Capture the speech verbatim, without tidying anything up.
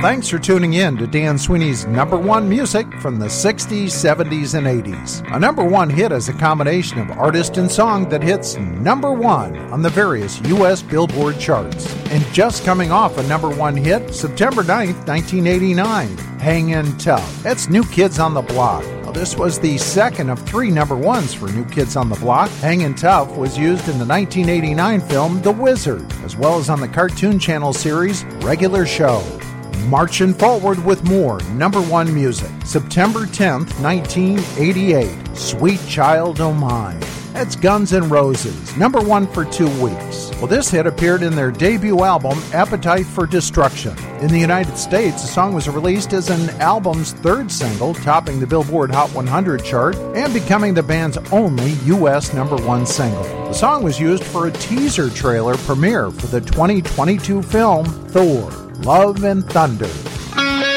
Thanks for tuning in to Dan Sweeney's number one music from the sixties, seventies, and eighties. A number one hit is a combination of artist and song that hits number one on the various U S Billboard charts. And just coming off a number one hit, September ninth, nineteen eighty-nine, Hangin' Tough. That's New Kids on the Block. Well, this was the second of three number ones for New Kids on the Block. Hangin' Tough was used in the nineteen eighty-nine film The Wizard, as well as on the Cartoon Channel series Regular Show. Marching forward with more number one music. September tenth, nineteen eighty-eight, Sweet Child O' Mine. That's Guns N' Roses, number one for two weeks. Well, this hit appeared in their debut album, Appetite for Destruction. In the United States, the song was released as an album's third single, topping the Billboard Hot one hundred chart and becoming the band's only U S number one single. The song was used for a teaser trailer premiere for the twenty twenty-two film Thor: Love and Thunder.